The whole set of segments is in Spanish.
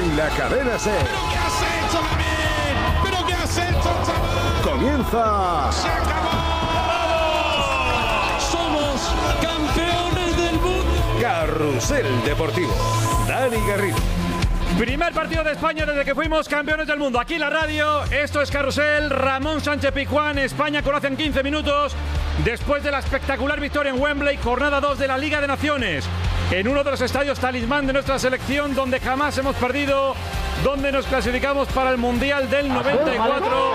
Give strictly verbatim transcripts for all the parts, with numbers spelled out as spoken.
en la Cadena SER. ¿Pero qué has hecho, David? ¿Pero qué has hecho, chaval? Comienza. ¡Se acabó! ¡Somos campeones del mundo! Carrusel Deportivo. Dani Garrido. Primer partido de España desde que fuimos campeones del mundo. Aquí en la radio, esto es Carrusel. Ramón Sánchez Pizjuán, España-Croacia en quince minutos. Después de la espectacular victoria en Wembley, jornada dos de la Liga de Naciones. En uno de los estadios talismán de nuestra selección, donde jamás hemos perdido, donde nos clasificamos para el Mundial del noventa y cuatro.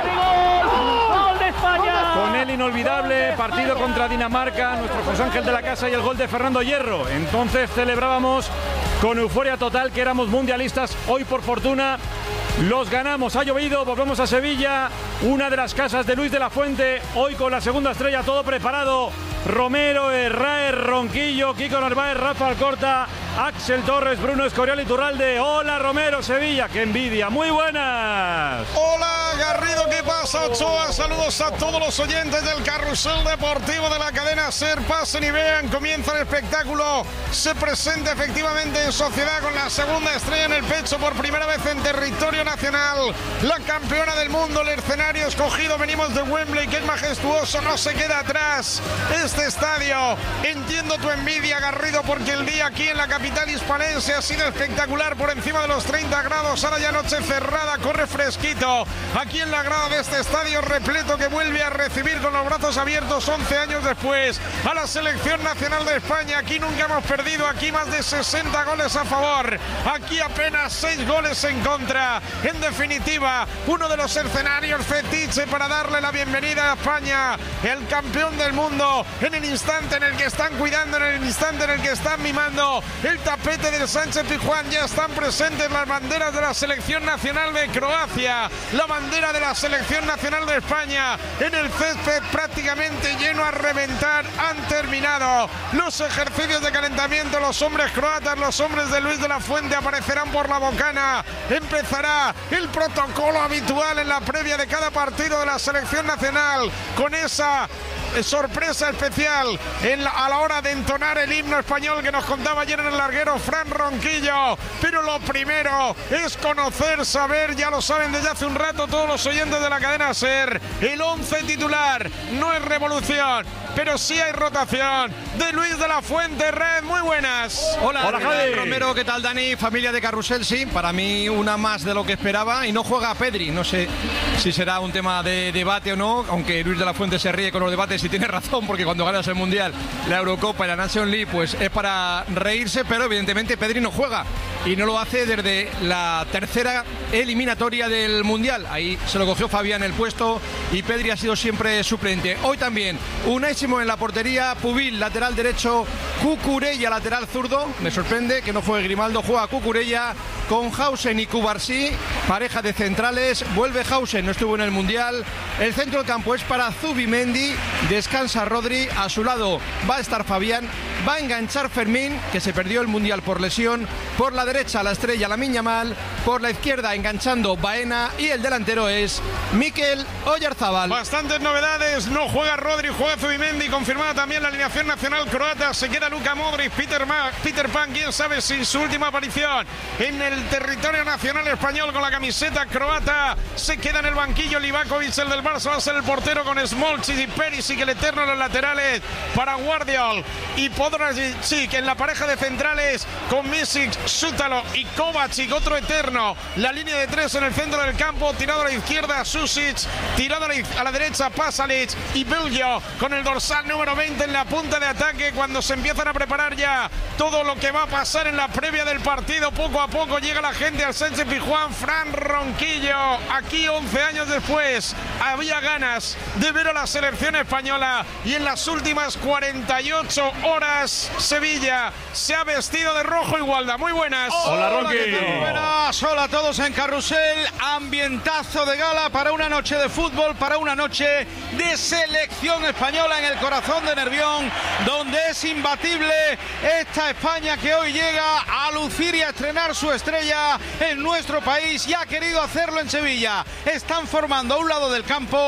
¡Gol de España! Con el inolvidable partido contra Dinamarca, nuestro José Ángel de la Casa y el gol de Fernando Hierro. Entonces celebrábamos con euforia total que éramos mundialistas. Hoy, por fortuna, los ganamos. Ha llovido, volvemos a Sevilla, una de las casas de Luis de la Fuente. Hoy con la segunda estrella, todo preparado. Romero, Herrera, Ronquillo, Kiko Narváez, Rafa Alcorta, Axel Torres, Bruno Escorial y Turralde. Hola Romero, Sevilla, qué envidia, muy buenas. Hola Garrido, ¿qué pasa? Ochoa, saludos a todos los oyentes del Carrusel Deportivo de la cadena SER. Pasen y vean, comienza el espectáculo. Se presenta efectivamente en sociedad con la segunda estrella en el pecho por primera vez en territorio nacional. La campeona del mundo, el escenario escogido, venimos de Wembley, que es majestuoso, no se queda atrás. Este estadio, entiendo tu envidia, Garrido, porque el día aquí en la capital hispanense ha sido espectacular, por encima de los treinta grados, ahora ya noche cerrada, corre fresquito, aquí en la grada de este estadio repleto que vuelve a recibir con los brazos abiertos once años después a la selección nacional de España. Aquí nunca hemos perdido, aquí más de sesenta goles a favor, aquí apenas seis goles en contra. En definitiva, uno de los escenarios fetiche para darle la bienvenida a España, el campeón del mundo, en el instante en el que están cuidando, en el instante en el que están mimando el tapete del Sánchez Pizjuán. Ya están presentes las banderas de la selección nacional de Croacia, la bandera de la selección nacional de España, en el césped prácticamente lleno a reventar. Han terminado los ejercicios de calentamiento. Los hombres croatas, los hombres de Luis de la Fuente aparecerán por la bocana. Empezará el protocolo habitual en la previa de cada partido de la selección nacional, con esa sorpresa especial en la, a la hora de entonar el himno español que nos contaba ayer en el larguero Fran Ronquillo. Pero lo primero es conocer, saber, ya lo saben desde hace un rato todos los oyentes de la cadena SER, el once titular. No es revolución, pero sí hay rotación de Luis de la Fuente. Red, muy buenas. Hola, Hola ¿qué tal, Javi Romero? ¿Qué tal, Dani? Familia de Carrusel, sí, para mí una más de lo que esperaba. Y no juega Pedri, no sé si será un tema de debate o no, aunque Luis de la Fuente se ríe con los debates y tiene razón, porque cuando ganas el Mundial, la Eurocopa y la Nations League, pues es para reírse, pero evidentemente Pedri no juega y no lo hace desde la tercera eliminatoria del Mundial. Ahí se lo cogió Fabián el puesto y Pedri ha sido siempre suplente. Hoy también Unai Simón en la portería, Pubil lateral derecho, Cucurella lateral zurdo. Me sorprende que no juegue Grimaldo, juega Cucurella con Hausen y Cubarsí, pareja de centrales. Vuelve Hausen, no estuvo en el Mundial. El centro del campo es para Zubimendi, descansa Rodri, a su lado va a estar Fabián, va a enganchar Fermín, que se perdió el Mundial por lesión. Por la derecha la estrella Lamine Yamal, por la izquierda enganchando Baena, y el delantero es Mikel Oyarzabal. Bastantes novedades, no juega Rodri, juega Zubimendi, confirmada también la alineación nacional croata. Se queda Luka Modric, Peter, Ma, Peter Pan, quién sabe si su última aparición en el territorio nacional español con la camiseta croata. Se queda en el banquillo Livakovic, el del Barça, va a ser el portero con Smolcic y Perisic, el eterno en los laterales para Guardiol y Podrazicic en la pareja de centrales con Misic, Sútalo y Kovacic, otro eterno. La línea de tres en el centro del campo, tirado a la izquierda Susic, tirado a la, a la derecha Pasalic y Belgio con el dorsal número veinte en la punta de ataque, cuando se empiezan a preparar ya todo lo que va a pasar en la previa del partido. Poco a poco llega la gente al Sánchez Pizjuán. Fran Ronquillo, aquí once años después, había ganas de ver a la selección española, y en las últimas cuarenta y ocho horas Sevilla se ha vestido de rojo igualda. Muy buenas. Hola, Ronqui. Muy buenas, hola a todos en Carrusel. Ambientazo de gala para una noche de fútbol, para una noche de selección española en el corazón de Nervión, donde es imbatible esta España que hoy llega a lucir y a estrenar su estrella en nuestro país, y ha querido hacerlo en Sevilla. Están formando a un lado del campo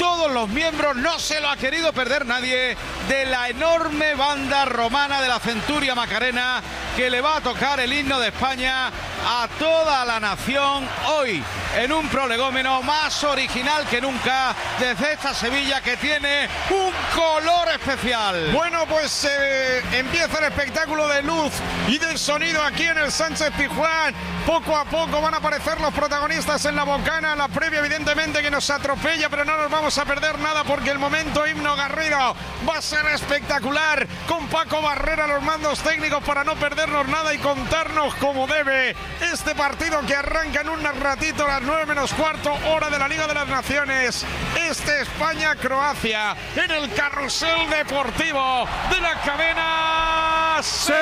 todos los miembros, no se lo ha querido perder nadie, de la enorme banda romana de la Centuria Macarena, que le va a tocar el himno de España a toda la nación hoy, en un prolegómeno más original que nunca desde esta Sevilla, que tiene un color especial. Bueno, pues eh, empieza el espectáculo de luz y del sonido aquí en el Sánchez Pizjuán. Poco a poco van a aparecer los protagonistas en la bocana. La previa, evidentemente, que nos atropella, pero no nos vamos a perder nada porque el momento himno Garrido va a ser espectacular, con Paco Barrera a los mandos técnicos para no perdernos nada y contarnos como debe este partido que arranca en un ratito a las nueve menos cuarto, hora de la Liga de las Naciones. Este España-Croacia en el carrusel deportivo de la cadena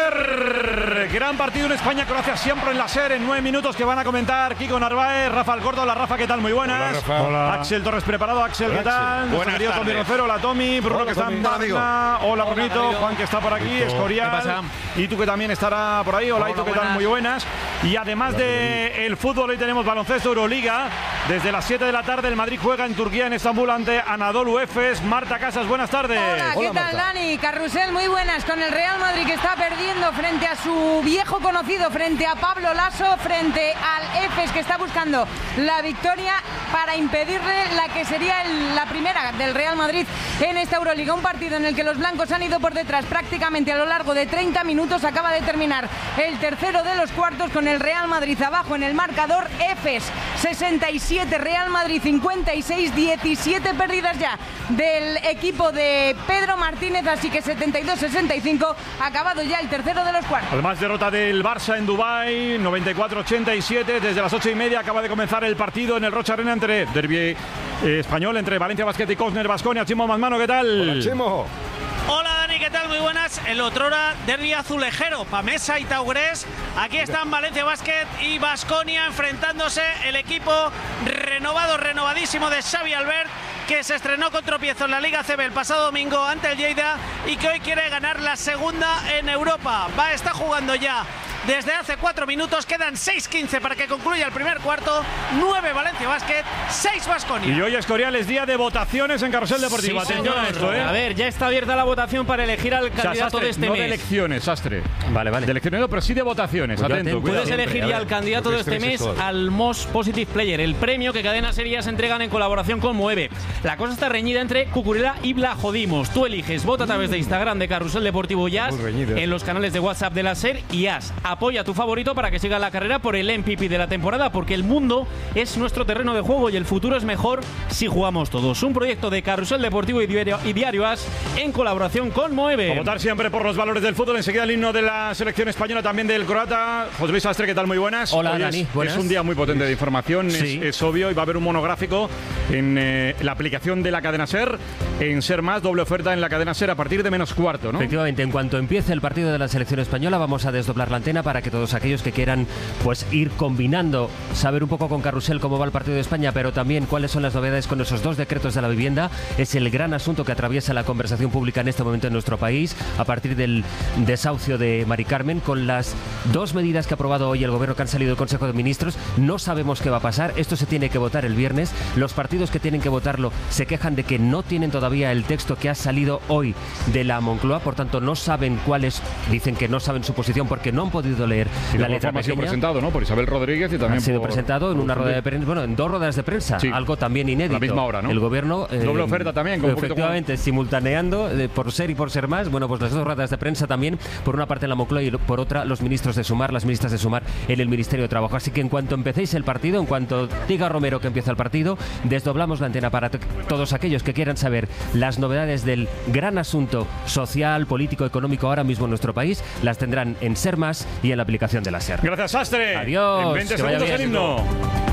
SER. Gran partido en España-Croacia, siempre en la SER, en nueve minutos, que van a comentar Kiko Narváez, Rafa Alcorta. Hola Rafa, ¿qué tal? Muy buenas. Hola, Rafa. Hola. Axel Torres preparado. Axel, ¿qué Hola, tal? Axel. Nuestro querido Tommy Rocero. Hola Tommy. Bruno, Hola, que está Tommy. en Barna. Hola Brunito. Juan, que está por aquí. Escorial. ¿Qué pasa? Y tú, que también estará por ahí. Hola, Hola, y tú, ¿qué tal? buenas. Muy buenas. Y además de el fútbol, hoy tenemos baloncesto Euroliga. Desde las siete de la tarde el Madrid juega en Turquía, en Estambul, ante Anadolu Efes. Marta Casas, buenas tardes. Hola, ¿qué Hola, tal, Marta. Dani? Carrusel, muy buenas, con el Real Madrid, que está perdiendo frente a su viejo conocido, frente a Pablo Laso, frente al Efes, que está buscando la victoria para impedirle la que sería el- la primera del Real Madrid en esta Euroliga. Un partido en el que los blancos han ido por detrás prácticamente a lo largo de treinta minutos. Acaba de terminar el tercero de los cuartos con el Real Madrid abajo en el marcador. Efes sesenta y siete, Real Madrid cincuenta y seis, diecisiete pérdidas ya del equipo de Pedro Martínez, así que setenta y dos sesenta y cinco, acabado ya el tercero de los cuartos. Además, derrota del Barça en Dubái, noventa y cuatro ochenta y siete. Desde las ocho y media acaba de comenzar el partido en el Rocha Arena entre derbi eh, español, entre Valencia Basket y Cosner Baskonia. Chimo Manmano, ¿qué tal? Hola, Chimo. Hola Dani, ¿qué tal? Muy buenas. El otrora derbi azulejero, Pamesa y Taurés. Aquí están Valencia Basket y Baskonia enfrentándose, el equipo renovado, renovadísimo de Xavi Albert, que se estrenó con tropiezo en la Liga C B el pasado domingo ante el Lleida y que hoy quiere ganar la segunda en Europa. Va, está jugando ya desde hace cuatro minutos, quedan seis quince para que concluya el primer cuarto. nueve Valencia Basket, seis Baskonia. Y hoy, Escorial, es día de votaciones en Carrusel Deportivo. Sí, Atención señor. a esto, ¿eh? A ver, ya está abierta la votación para elegir al O sea, candidato Sastre, de este no mes. de elecciones, Sastre. Vale, vale. De elecciones no, pero sí de votaciones. Pues yo Atento, atento. cuidado. Puedes elegir a ya ver, al candidato de qué este estrés mes, es todo. al Most Positive Player, el premio que Cadena Series entregan en colaboración con Mueve. La cosa está reñida entre Cucurella y Bla Jodimos. Tú eliges, vota a través de Instagram de Carrusel Deportivo y As, Muy reñida. en los canales de WhatsApp de la SER y As. Apoya a tu favorito para que siga la carrera por el M V P de la temporada, porque el mundo es nuestro terreno de juego y el futuro es mejor si jugamos todos. Un proyecto de Carrusel Deportivo y Diario, y Diario As en colaboración con Mueve. A votar siempre por los valores del fútbol. Enseguida el himno de la selección española, también del croata. José Luis Sastre, ¿qué tal? Muy buenas. Hola, Hoy Dani, es, buenas. es un día muy potente de información, Sí. es, es obvio, y va a haber un monográfico en eh, la aplicación de la cadena SER, en SER Más, doble oferta en la cadena SER a partir de menos cuarto, ¿no? Efectivamente, en cuanto empiece el partido de la selección española, vamos a desdoblar la antena para que todos aquellos que quieran pues ir combinando, saber un poco con Carrusel cómo va el partido de España, pero también cuáles son las novedades con esos dos decretos de la vivienda. Es el gran asunto que atraviesa la conversación pública en este momento en nuestro país, a partir del desahucio de Mari Carmen, con las dos medidas que ha aprobado hoy el gobierno que han salido del Consejo de Ministros. No sabemos qué va a pasar, esto se tiene que votar el viernes. Los partidos que tienen que votarlo se quejan de que no tienen todavía el texto que ha salido hoy de la Moncloa, por tanto no saben cuáles, dicen que no saben su posición porque no han podido leer Y la de letra forma ha sido pequeña. presentado, ¿no? Por Isabel Rodríguez y también Ha sido por- presentado en por una rueda de Funde. prensa, bueno, en dos ruedas de prensa, Sí. algo también inédito. A la misma hora, ¿no? El gobierno... eh, Doble oferta también, con un poquito efectivamente, simultaneando, eh, por ser y por ser más, bueno, pues las dos ruedas de prensa también, por una parte en la Moncloa y por otra los ministros de Sumar, las ministras de Sumar en el Ministerio de Trabajo. Así que en cuanto empecéis el partido, en cuanto diga Romero que empieza el partido, desdoblamos la antena para t- todos aquellos que quieran saber las novedades del gran asunto social, político, económico ahora mismo en nuestro país, las tendrán en SER Más y en la aplicación de la SER. Gracias, Sastre. Adiós, En veinte que vaya segundos el bien. himno.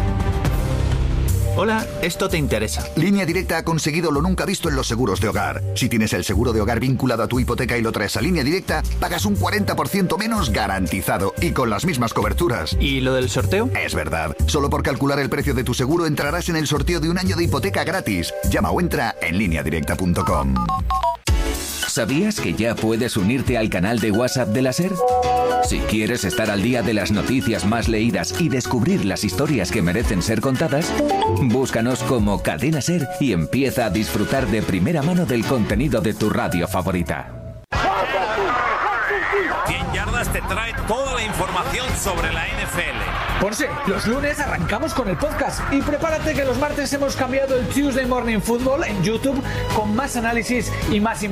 Hola, esto te interesa. Línea Directa ha conseguido lo nunca visto en los seguros de hogar. Si tienes el seguro de hogar vinculado a tu hipoteca y lo traes a Línea Directa, pagas un cuarenta por ciento menos garantizado y con las mismas coberturas. ¿Y lo del sorteo? Es verdad. Solo por calcular el precio de tu seguro entrarás en el sorteo de un año de hipoteca gratis. Llama o entra en línea directa punto com. ¿Sabías que ya puedes unirte al canal de WhatsApp de la SER? Si quieres estar al día de las noticias más leídas y descubrir las historias que merecen ser contadas, búscanos como Cadena Ser y empieza a disfrutar de primera mano del contenido de tu radio favorita. cien yardas te trae toda la información sobre la N F L. Ponce, los lunes arrancamos con el podcast y prepárate que los martes hemos cambiado el Tuesday Morning Football en YouTube con más análisis y más imágenes.